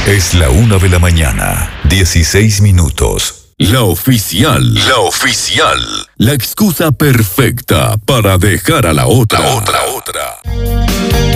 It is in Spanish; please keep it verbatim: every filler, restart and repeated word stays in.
Es la una de la mañana, dieciséis minutos. La oficial. La oficial. La excusa perfecta para dejar a la otra. La otra, otra.